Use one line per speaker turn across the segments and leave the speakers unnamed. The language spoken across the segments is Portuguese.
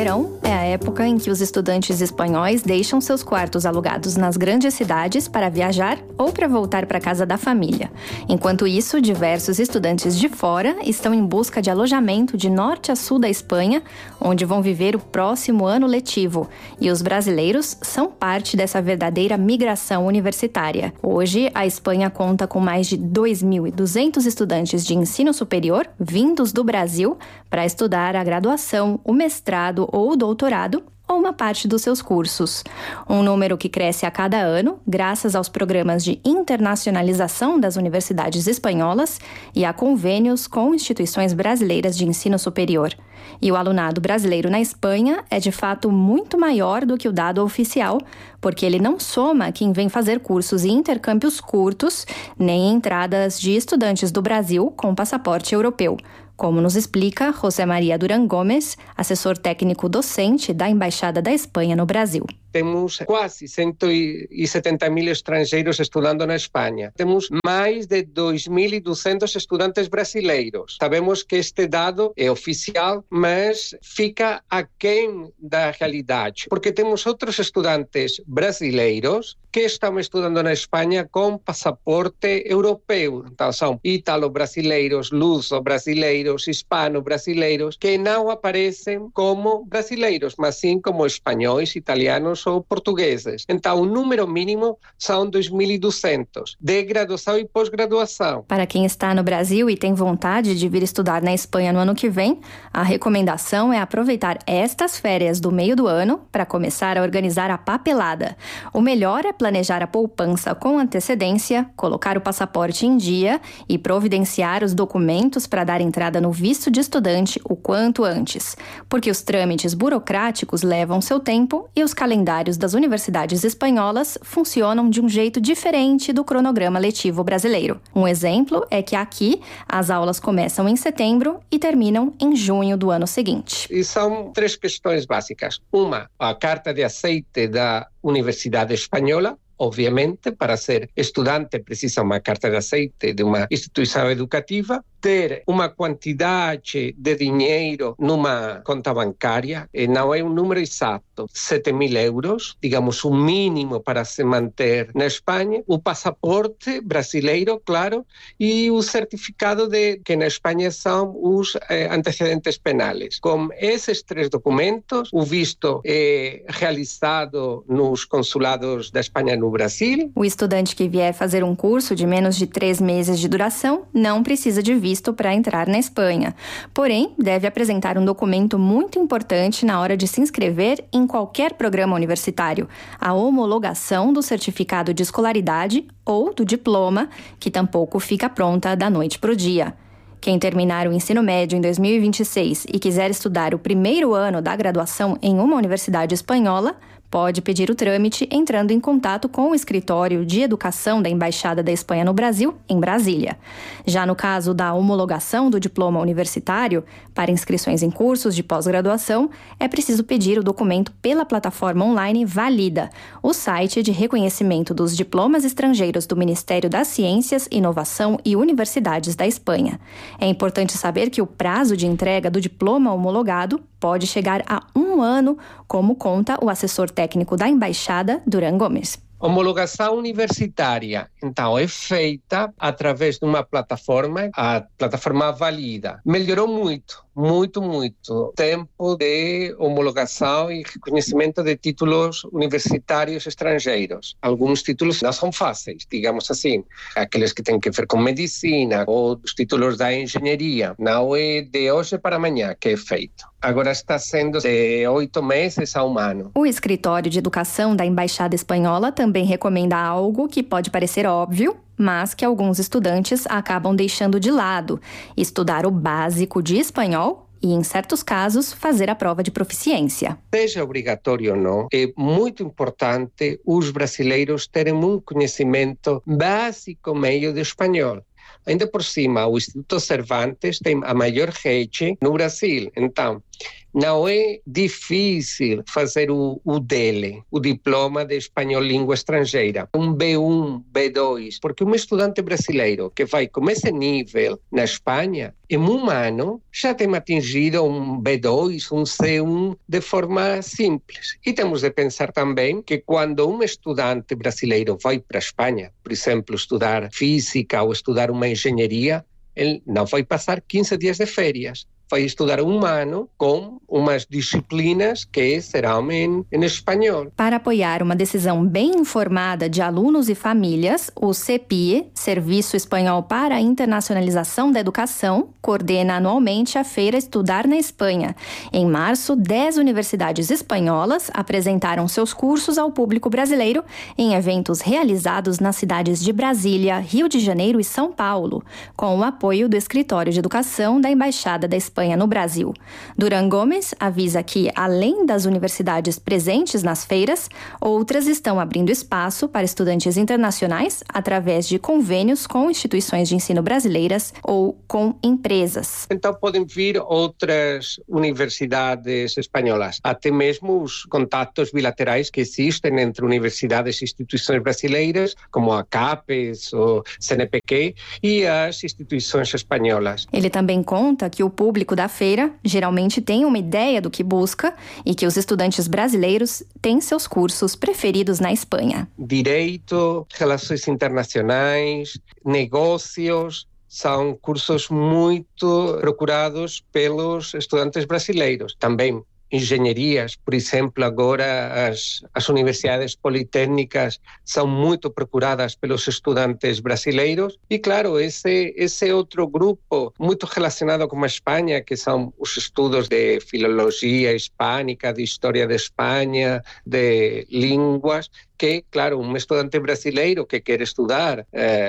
verão é a época em que os estudantes espanhóis deixam seus quartos alugados nas grandes cidades para viajar ou para voltar para a casa da família. Enquanto isso, diversos estudantes de fora estão em busca de alojamento de norte a sul da Espanha, onde vão viver o próximo ano letivo. E os brasileiros são parte dessa verdadeira migração universitária. Hoje, a Espanha conta com mais de 2.200 estudantes de ensino superior vindos do Brasil para estudar a graduação, o mestrado ou o doutorado, ou uma parte dos seus cursos. Um número que cresce a cada ano, graças aos programas de internacionalização das universidades espanholas e a convênios com instituições brasileiras de ensino superior. E o alunado brasileiro na Espanha é de fato muito maior do que o dado oficial, porque ele não soma quem vem fazer cursos e intercâmbios curtos, nem entradas de estudantes do Brasil com passaporte europeu, como nos explica José María Durán Gómez, assessor técnico docente da Embaixada da Espanha no Brasil.
Temos quase 170.000 estrangeiros estudando na Espanha. Temos mais de 2.200 estudantes brasileiros. Sabemos que este dado é oficial, mas fica aquém da realidade, porque temos outros estudantes brasileiros que estão estudando na Espanha com passaporte europeu. Então, são ítalo-brasileiros, luso-brasileiros, hispano-brasileiros, que não aparecem como brasileiros, mas sim como espanhóis, italianos ou portugueses. Então, o número mínimo são 2.200, de graduação e pós-graduação.
Para quem está no Brasil e tem vontade de vir estudar na Espanha no ano que vem, a recomendação é aproveitar estas férias do meio do ano para começar a organizar a papelada. O melhor é planejar a poupança com antecedência, colocar o passaporte em dia e providenciar os documentos para dar entrada no visto de estudante o quanto antes, porque os trâmites burocráticos levam seu tempo e os calendários das universidades espanholas funcionam de um jeito diferente do cronograma letivo brasileiro. Um exemplo é que aqui as aulas começam em setembro e terminam em junho do ano seguinte.
E são 3 questões básicas. Uma, a carta de aceite da Universidade Espanhola. Obviamente, para ser estudante precisa uma carta de aceite de uma instituição educativa, ter uma quantidade de dinheiro numa conta bancária, não é um número exato, 7.000 euros, digamos, o mínimo para se manter na Espanha, o passaporte brasileiro, claro, e o certificado de que na Espanha são os antecedentes penais. Com esses 3 documentos, o visto é realizado nos consulados da Espanha no Brasil.
O estudante que vier fazer um curso de menos de 3 meses de duração não precisa de visto para entrar na Espanha. Porém, deve apresentar um documento muito importante na hora de se inscrever em qualquer programa universitário: a homologação do certificado de escolaridade ou do diploma, que tampouco fica pronta da noite para o dia. Quem terminar o ensino médio em 2026 e quiser estudar o primeiro ano da graduação em uma universidade espanhola, pode pedir o trâmite entrando em contato com o Escritório de Educação da Embaixada da Espanha no Brasil, em Brasília. Já no caso da homologação do diploma universitário, para inscrições em cursos de pós-graduação, é preciso pedir o documento pela plataforma online Valida, o site de reconhecimento dos diplomas estrangeiros do Ministério das Ciências, Inovação e Universidades da Espanha. É importante saber que o prazo de entrega do diploma homologado pode chegar a 1 ano, como conta o assessor técnico da Embaixada, Durán Gómez.
Homologação universitária, então, é feita através de uma plataforma, a plataforma Valida. Melhorou muito o tempo de homologação e reconhecimento de títulos universitários estrangeiros. Alguns títulos não são fáceis, digamos assim. Aqueles que têm que ver com medicina ou os títulos da engenharia. Não é de hoje para amanhã que é feito. Agora está sendo de 8 meses a 1 ano.
O Escritório de Educação da Embaixada Espanhola também recomenda algo que pode parecer óbvio, mas que alguns estudantes acabam deixando de lado: estudar o básico de espanhol e, em certos casos, fazer a prova de proficiência.
Seja obrigatório ou não, é muito importante os brasileiros terem um conhecimento básico meio de espanhol. Ainda por cima, o Instituto Cervantes tem a maior rede no Brasil. Então, não é difícil fazer o DELE, o Diploma de Espanhol Língua Estrangeira, um B1, B2, porque um estudante brasileiro que vai com esse nível na Espanha, em um ano já tem atingido um B2, um C1 de forma simples. E temos de pensar também que quando um estudante brasileiro vai para a Espanha, por exemplo, estudar física ou estudar uma engenharia, ele não vai passar 15 dias de férias. Vai estudar um ano com umas disciplinas que serão em espanhol.
Para apoiar uma decisão bem informada de alunos e famílias, o CEPIE, Serviço Espanhol para a Internacionalização da Educação, coordena anualmente a Feira Estudar na Espanha. Em março, 10 universidades espanholas apresentaram seus cursos ao público brasileiro em eventos realizados nas cidades de Brasília, Rio de Janeiro e São Paulo, com o apoio do Escritório de Educação da Embaixada da Espanha no Brasil. Duran Gomes avisa que, além das universidades presentes nas feiras, outras estão abrindo espaço para estudantes internacionais através de convênios com instituições de ensino brasileiras ou com empresas.
Então podem vir outras universidades espanholas, até mesmo os contatos bilaterais que existem entre universidades e instituições brasileiras, como a CAPES ou CNPq, e as instituições espanholas.
Ele também conta que o público da feira geralmente tem uma ideia do que busca e que os estudantes brasileiros têm seus cursos preferidos na Espanha.
Direito, relações internacionais, negócios, são cursos muito procurados pelos estudantes brasileiros. Também engenharias, por exemplo, agora as universidades politécnicas são muito procuradas pelos estudantes brasileiros e, claro, esse outro grupo muito relacionado com a Espanha, que são os estudos de filologia hispânica, de história da Espanha, de línguas, que, claro, um estudante brasileiro que quer estudar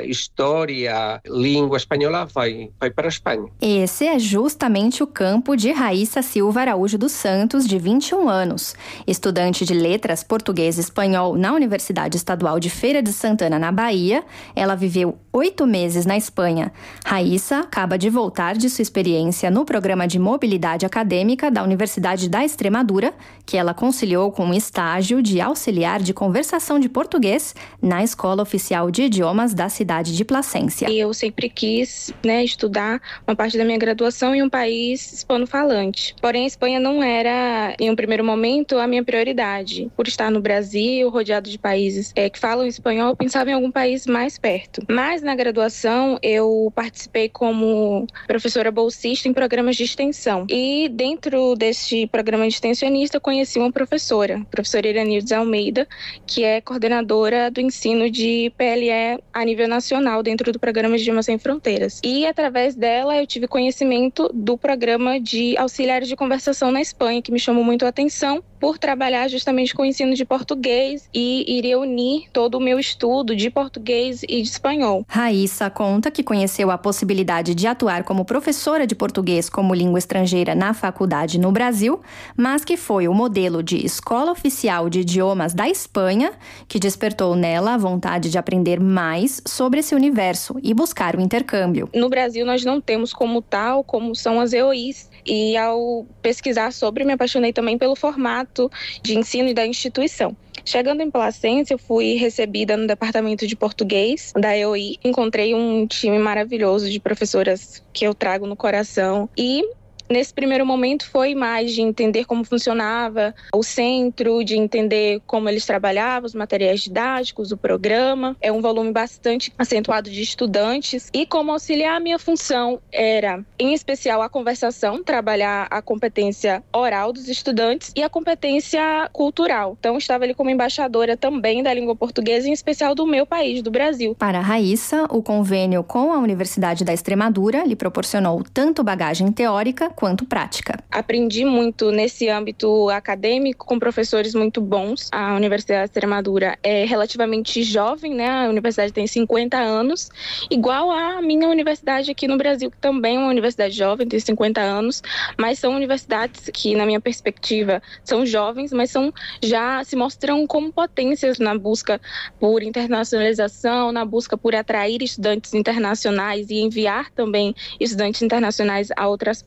história, língua espanhola, vai para a Espanha.
Esse é justamente o campo de Raíssa Silva Araújo dos Santos, de 21 anos. Estudante de letras português e espanhol na Universidade Estadual de Feira de Santana, na Bahia, ela viveu 8 meses na Espanha. Raíssa acaba de voltar de sua experiência no programa de mobilidade acadêmica da Universidade da Extremadura, que ela conciliou com um estágio de auxiliar de conversação de português na Escola Oficial de Idiomas da cidade de Placência.
Eu sempre quis, estudar uma parte da minha graduação em um país hispano-falante. Porém, a Espanha não era, em um primeiro momento, a minha prioridade. Por estar no Brasil, rodeado de países que falam espanhol, eu pensava em algum país mais perto. Mas, na graduação, eu participei como professora bolsista em programas de extensão. E, dentro deste programa de extensionista, conheci uma professora Iranildes Almeida, que é coordenadora do ensino de PLE a nível nacional dentro do programa de Idiomas Sem Fronteiras. E através dela eu tive conhecimento do programa de auxiliares de conversação na Espanha, que me chamou muito a atenção por trabalhar justamente com o ensino de português e iria unir todo o meu estudo de português e de espanhol.
Raíssa conta que conheceu a possibilidade de atuar como professora de português como língua estrangeira na faculdade no Brasil, mas que foi o modelo de Escola Oficial de Idiomas da Espanha que despertou nela a vontade de aprender mais sobre esse universo e buscar o intercâmbio.
No Brasil nós não temos como são as EOIs, e ao pesquisar sobre, me apaixonei também pelo formato de ensino e da instituição. Chegando em Placência, eu fui recebida no departamento de português da EOI. Encontrei um time maravilhoso de professoras que eu trago no coração e nesse primeiro momento foi mais de entender como funcionava o centro, de entender como eles trabalhavam, os materiais didáticos, o programa. É um volume bastante acentuado de estudantes. E como auxiliar, a minha função era, em especial, a conversação, trabalhar a competência oral dos estudantes e a competência cultural. Então, estava ali como embaixadora também da língua portuguesa, em especial do meu país, do Brasil.
Para a Raíssa, o convênio com a Universidade da Extremadura lhe proporcionou tanto bagagem teórica quanto prática.
Aprendi muito nesse âmbito acadêmico com professores muito bons. A Universidade da Extremadura é relativamente jovem, A universidade tem 50 anos, igual à minha universidade aqui no Brasil, que também é uma universidade jovem, tem 50 anos, mas são universidades que, na minha perspectiva, são jovens, mas já se mostram como potências na busca por internacionalização, na busca por atrair estudantes internacionais e enviar também estudantes internacionais a outras partes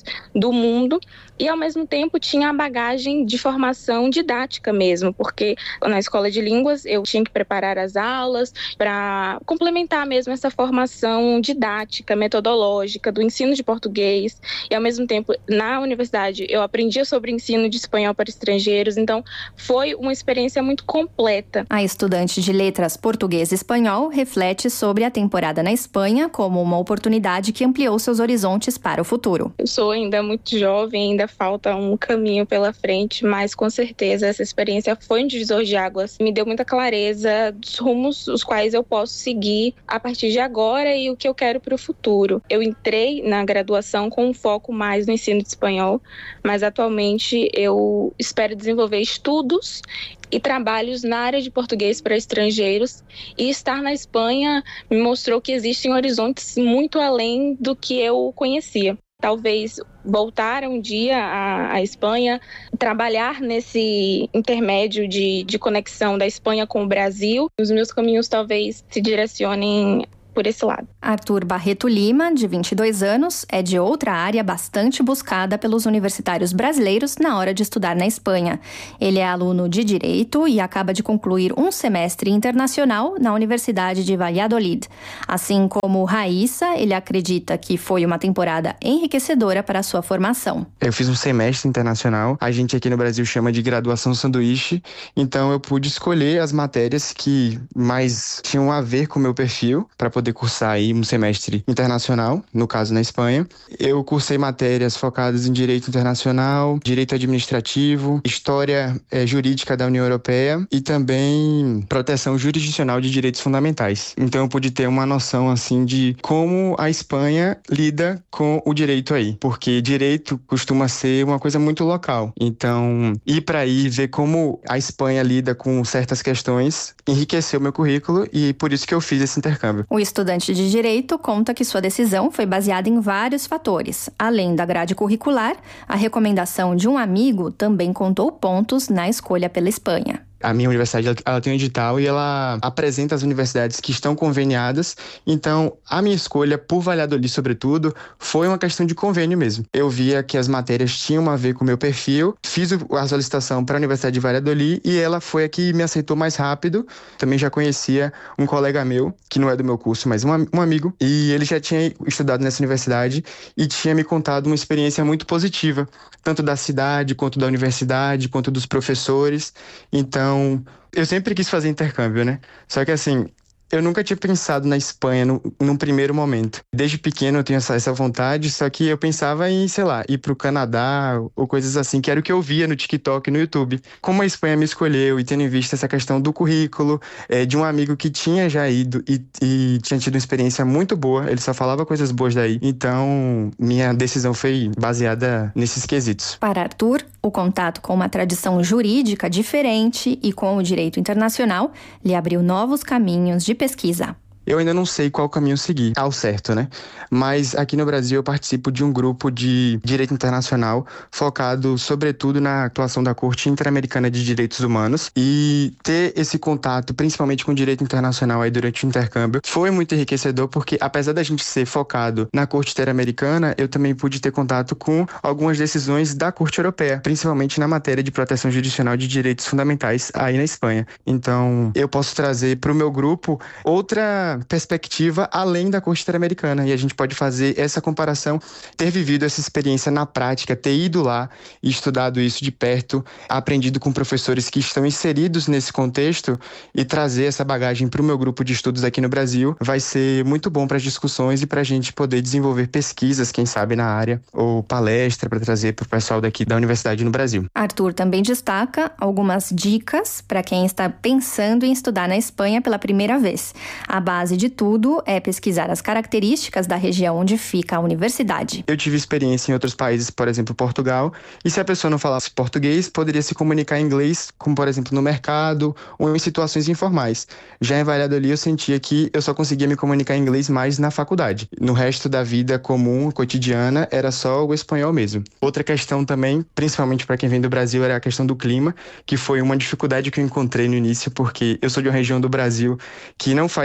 países do mundo, e ao mesmo tempo tinha a bagagem de formação didática mesmo, porque na escola de línguas eu tinha que preparar as aulas para complementar mesmo essa formação didática, metodológica do ensino de português, e ao mesmo tempo na universidade eu aprendia sobre ensino de espanhol para estrangeiros, então foi uma experiência muito completa.
A estudante de letras português e espanhol reflete sobre a temporada na Espanha como uma oportunidade que ampliou seus horizontes para o futuro.
Eu sou ainda muito jovem, ainda falta um caminho pela frente, mas com certeza essa experiência foi um divisor de águas. Me deu muita clareza dos rumos os quais eu posso seguir a partir de agora e o que eu quero para o futuro. Eu entrei na graduação com um foco mais no ensino de espanhol, mas atualmente eu espero desenvolver estudos e trabalhos na área de português para estrangeiros, e estar na Espanha me mostrou que existem horizontes muito além do que eu conhecia. Talvez voltar um dia à Espanha, trabalhar nesse intermédio de conexão da Espanha com o Brasil. Os meus caminhos talvez se direcionem por esse lado.
Arthur Barreto Lima, de 22 anos, é de outra área bastante buscada pelos universitários brasileiros na hora de estudar na Espanha. Ele é aluno de Direito e acaba de concluir um semestre internacional na Universidade de Valladolid. Assim como Raíssa, ele acredita que foi uma temporada enriquecedora para a sua formação.
Eu fiz um semestre internacional, a gente aqui no Brasil chama de graduação sanduíche, então eu pude escolher as matérias que mais tinham a ver com o meu perfil para poder cursar aí um semestre internacional, no caso na Espanha. Eu cursei matérias focadas em Direito Internacional, Direito Administrativo, História Jurídica da União Europeia e também Proteção Jurisdicional de Direitos Fundamentais. Então eu pude ter uma noção assim de como a Espanha lida com o direito aí, porque direito costuma ser uma coisa muito local. Então ir para aí ver como a Espanha lida com certas questões enriqueceu meu currículo e por isso que eu fiz esse intercâmbio.
O estudante de Direito conta que sua decisão foi baseada em vários fatores. Além da grade curricular, a recomendação de um amigo também contou pontos na escolha pela Espanha.
A minha universidade, ela tem um edital e ela apresenta as universidades que estão conveniadas. Então, a minha escolha por Valladolid, sobretudo, foi uma questão de convênio mesmo. Eu via que as matérias tinham a ver com o meu perfil, fiz a solicitação para a Universidade de Valladolid e ela foi a que me aceitou mais rápido. Também já conhecia um colega meu, que não é do meu curso, mas um amigo, e ele já tinha estudado nessa universidade e tinha me contado uma experiência muito positiva, tanto da cidade, quanto da universidade, quanto dos professores. Então, eu sempre quis fazer intercâmbio, né? Só que assim, eu nunca tinha pensado na Espanha num primeiro momento. Desde pequeno eu tenho essa vontade, só que eu pensava em, sei lá, ir pro Canadá ou coisas assim, que era o que eu via no TikTok e no YouTube. Como a Espanha me escolheu e tendo em vista essa questão do currículo, de um amigo que tinha já ido e tinha tido uma experiência muito boa, ele só falava coisas boas daí. Então, minha decisão foi baseada nesses quesitos.
Para Arthur, o contato com uma tradição jurídica diferente e com o direito internacional lhe abriu novos caminhos de pesquisa.
Eu ainda não sei qual caminho seguir ao certo, né? Mas aqui no Brasil eu participo de um grupo de direito internacional focado sobretudo na atuação da Corte Interamericana de Direitos Humanos, e ter esse contato principalmente com o direito internacional aí durante o intercâmbio foi muito enriquecedor, porque apesar da gente ser focado na Corte Interamericana, eu também pude ter contato com algumas decisões da Corte Europeia, principalmente na matéria de proteção jurisdicional de direitos fundamentais aí na Espanha. Então eu posso trazer para o meu grupo outra perspectiva além da Corte Interamericana, e a gente pode fazer essa comparação, ter vivido essa experiência na prática, ter ido lá e estudado isso de perto, aprendido com professores que estão inseridos nesse contexto e trazer essa bagagem para o meu grupo de estudos aqui no Brasil, vai ser muito bom para as discussões e para a gente poder desenvolver pesquisas, quem sabe na área, ou palestra para trazer para o pessoal daqui da universidade no Brasil.
Arthur também destaca algumas dicas para quem está pensando em estudar na Espanha pela primeira vez. A base de tudo é pesquisar as características da região onde fica a universidade.
Eu tive experiência em outros países, por exemplo, Portugal, e se a pessoa não falasse português, poderia se comunicar em inglês, como por exemplo no mercado ou em situações informais. Já em Valladolid eu sentia que eu só conseguia me comunicar em inglês mais na faculdade. No resto da vida comum, cotidiana, era só o espanhol mesmo. Outra questão também, principalmente para quem vem do Brasil, era a questão do clima, que foi uma dificuldade que eu encontrei no início, porque eu sou de uma região do Brasil que não faz frio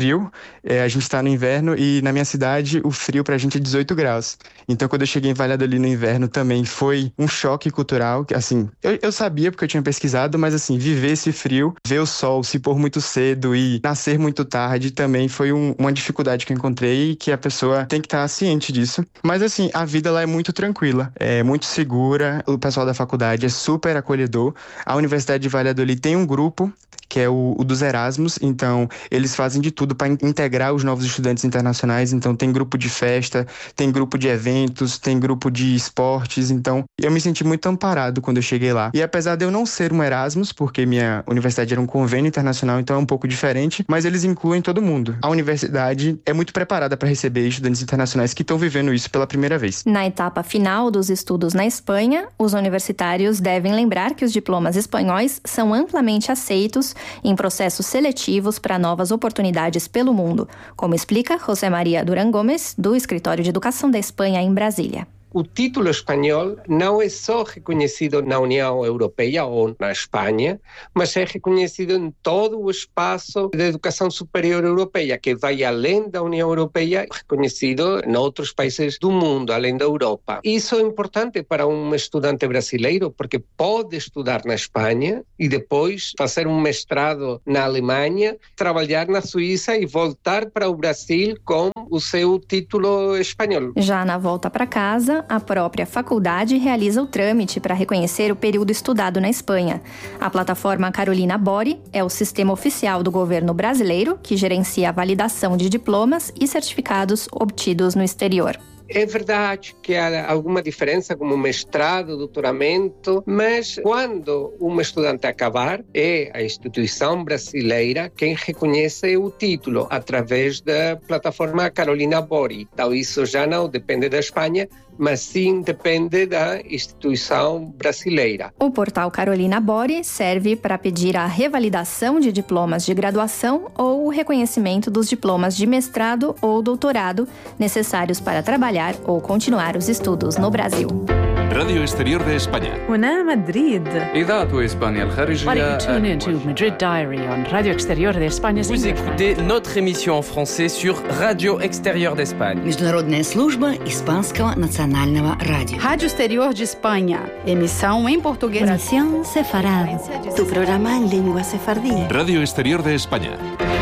frio. A gente tá no inverno e na minha cidade o frio pra gente é 18 graus. Então quando eu cheguei em Valladolid no inverno também foi um choque cultural. Assim, eu sabia porque eu tinha pesquisado, mas assim, viver esse frio, ver o sol se pôr muito cedo e nascer muito tarde também foi uma dificuldade que eu encontrei e que a pessoa tem que estar ciente disso. Mas assim, a vida lá é muito tranquila, é muito segura, o pessoal da faculdade é super acolhedor. A Universidade de Valladolid tem um grupo que é o dos Erasmus, então eles fazem de tudo para integrar os novos estudantes internacionais, então tem grupo de festa, tem grupo de eventos, tem grupo de esportes, então eu me senti muito amparado quando eu cheguei lá. E apesar de eu não ser um Erasmus, porque minha universidade era um convênio internacional, então é um pouco diferente, mas eles incluem todo mundo. A universidade é muito preparada para receber estudantes internacionais que estão vivendo isso pela primeira vez.
Na etapa final dos estudos na Espanha, os universitários devem lembrar que os diplomas espanhóis são amplamente aceitos em processos seletivos para novas oportunidades pelo mundo, como explica José María Durán Gómez, do Escritório de Educação da Espanha em Brasília.
O título espanhol não é só reconhecido na União Europeia ou na Espanha, mas é reconhecido em todo o espaço de educação superior europeia, que vai além da União Europeia, reconhecido em outros países do mundo, além da Europa. Isso é importante para um estudante brasileiro, porque pode estudar na Espanha e depois fazer um mestrado na Alemanha, trabalhar na Suíça e voltar para o Brasil com o seu título espanhol.
Já na volta para casa, a própria faculdade realiza o trâmite para reconhecer o período estudado na Espanha. A plataforma Carolina Bori é o sistema oficial do governo brasileiro que gerencia a validação de diplomas e certificados obtidos no exterior.
É verdade que há alguma diferença como mestrado, doutoramento, mas quando um estudante acabar, é a instituição brasileira quem reconhece o título através da plataforma Carolina Bori. Então isso já não depende da Espanha, mas sim depende da instituição brasileira.
O portal Carolina Bori serve para pedir a revalidação de diplomas de graduação ou o reconhecimento dos diplomas de mestrado ou doutorado necessários para trabalhar ou continuar os estudos no Brasil.
راديو اكستيريور de España.
هنا مدريد.
إذاعة إسبانيا الخارجية.
Why don't you tune into Madrid Diary on Radio Exterior de España?
Vous écoutez notre émission en français sur Radio Exterior d'Espagne.
Международная служба Испанского национального радио.
Rádio Exterior de Espanha. Emissão em português.
Emisión sefarada. Tu programa en lengua sefardí.
Radio Exterior de España.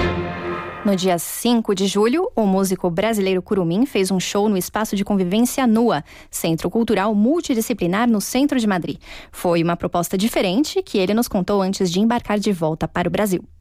No dia 5 de julho, o músico brasileiro Curumim fez um show no Espaço de Convivência NUA, Centro Cultural Multidisciplinar no centro de Madrid. Foi uma proposta diferente que ele nos contou antes de embarcar de volta para o Brasil.